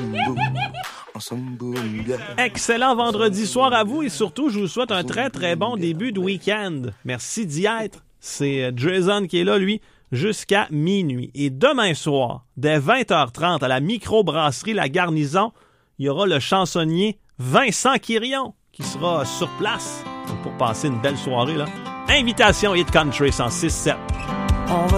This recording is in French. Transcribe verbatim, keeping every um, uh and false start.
Excellent vendredi soir à vous et surtout, je vous souhaite un très très bon début de week-end. Merci d'y être. C'est Jason qui est là, lui, jusqu'à minuit. Et demain soir, dès vingt heures trente, à la microbrasserie La Garnison, il y aura le chansonnier Vincent Quirion qui sera sur place pour passer une belle soirée, là. Invitation Hit Country cent six sept.